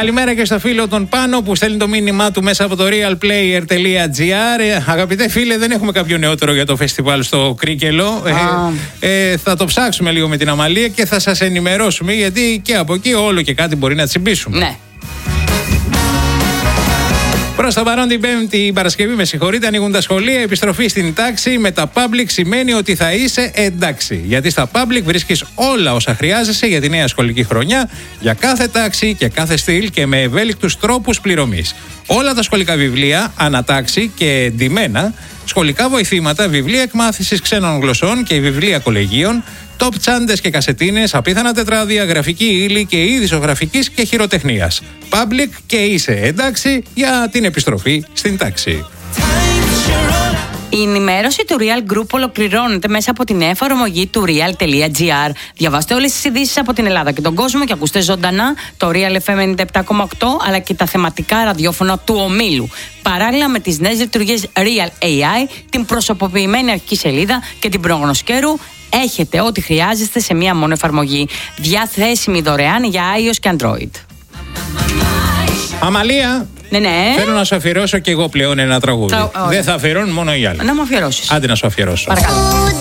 Καλημέρα και στο φίλο τον Πάνο που στέλνει το μήνυμά του μέσα από το realplayer.gr. Αγαπητέ φίλε, δεν έχουμε κάποιο νεότερο για το φεστιβάλ στο Κρίκελο. Θα το ψάξουμε λίγο με την Αμαλία και θα σας ενημερώσουμε, γιατί και από εκεί όλο και κάτι μπορεί να τσιμπήσουμε. Ναι. Προς το παρόν την Παρασκευή, ανοίγουν τα σχολεία. Επιστροφή στην τάξη με τα public σημαίνει ότι θα είσαι εντάξει. Γιατί στα public βρίσκεις όλα όσα χρειάζεσαι για τη νέα σχολική χρονιά, για κάθε τάξη και κάθε στυλ και με ευέλικτους τρόπους πληρωμής. Όλα τα σχολικά βιβλία, ανατάξη και εντυμένα, σχολικά βοηθήματα, βιβλία εκμάθησης ξένων γλωσσών και βιβλία κολεγίων, top τσάντες και κασετίνες, απίθανα τετράδια, γραφική ύλη και είδη ζωγραφικής και χειροτεχνίας. Public και είσαι εντάξει για την επιστροφή στην τάξη. Η ενημέρωση του Real Group ολοκληρώνεται μέσα από την εφαρμογή του real.gr. Διαβάστε όλες τις ειδήσεις από την Ελλάδα και τον κόσμο και ακούστε ζωντανά το Real FM 97,8 αλλά και τα θεματικά ραδιόφωνα του ομίλου. Παράλληλα με τις νέες λειτουργίες Real AI, την προσωποποιημένη αρχική σελίδα και την πρόγνωση καιρού, έχετε ό,τι χρειάζεστε σε μία μόνο εφαρμογή. Διαθέσιμη δωρεάν για iOS και Android. Αμαλία, ναι. Θέλω να σου αφιερώσω και εγώ πλέον ένα τραγούδι. Δεν θα αφιερώνω μόνο οι άλλοι. Να μου αφιερώσεις. Άντε να σου αφιερώσω. Παρακαλώ.